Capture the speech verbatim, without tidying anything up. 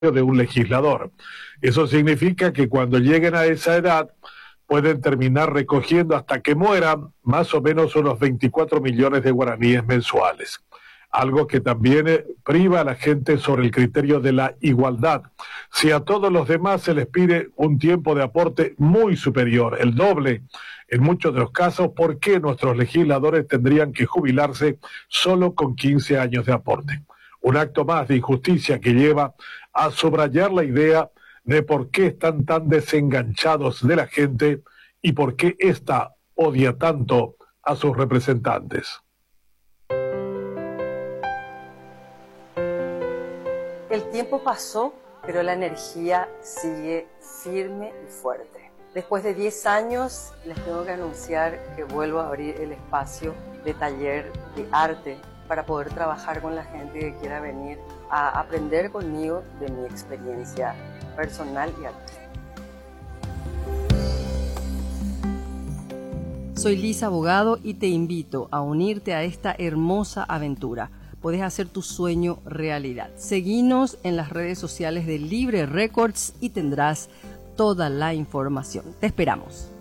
de un legislador. Eso significa que cuando lleguen a esa edad pueden terminar recogiendo hasta que mueran más o menos unos veinticuatro millones de guaraníes mensuales. Algo que también eh, priva a la gente sobre el criterio de la igualdad. Si a todos los demás se les pide un tiempo de aporte muy superior, el doble en muchos de los casos, ¿por qué nuestros legisladores tendrían que jubilarse solo con quince años de aporte? Un acto más de injusticia que lleva a subrayar la idea de por qué están tan desenganchados de la gente y por qué ésta odia tanto a sus representantes. El tiempo pasó, pero la energía sigue firme y fuerte. Después de diez años, les tengo que anunciar que vuelvo a abrir el espacio de taller de arte para poder trabajar con la gente que quiera venir a aprender conmigo de mi experiencia personal y artística. Soy Lisa Abogado y te invito a unirte a esta hermosa aventura. Podés hacer tu sueño realidad. Seguinos en las redes sociales de Libre Records y tendrás toda la información. Te esperamos.